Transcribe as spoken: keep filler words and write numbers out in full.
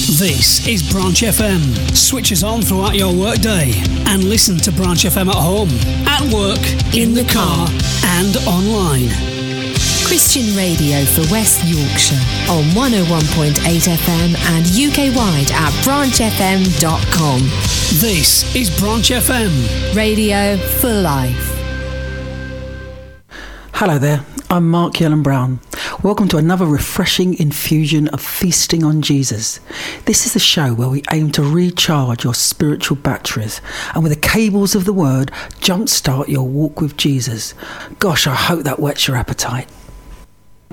This is Branch F M. Switch us on throughout your workday and listen to Branch F M at home, at work, in, in the, the car, car and online. Christian radio for West Yorkshire on one oh one point eight F M and U K wide at branch f m dot com. This is Branch F M. Radio for life. Hello there, I'm Mark Yellen Brown. Welcome to another refreshing infusion of feasting on Jesus. This is the show where we aim to recharge your spiritual batteries and with the cables of the word, jumpstart your walk with Jesus. Gosh, I hope that whets your appetite.